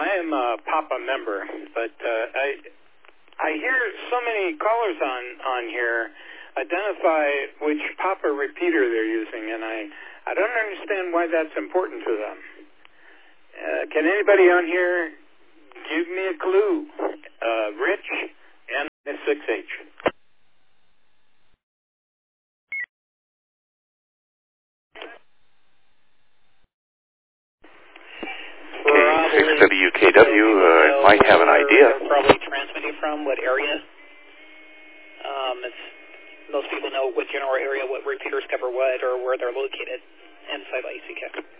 I am a Papa member, but I hear so many callers on here identify which Papa repeater they're using, and I don't understand why that's important to them. Can anybody on here give me a clue? Rich, N6H. K6WKW might have an idea. Probably transmitting from what area? Most people know what general area, what repeaters cover what, or where they're located inside ICK.